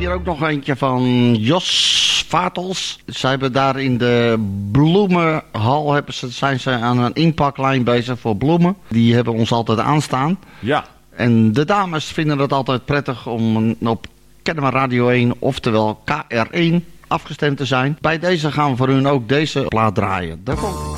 hier ook nog eentje van Jos Vaartels. Zij hebben daar in de bloemenhal zijn ze aan een inpaklijn bezig voor bloemen. Die hebben ons altijd aanstaan. Ja. En de dames vinden het altijd prettig om op Kennemer Radio 1, oftewel KR1, afgestemd te zijn. Bij deze gaan we voor hun ook deze plaat draaien. Daar komt ie.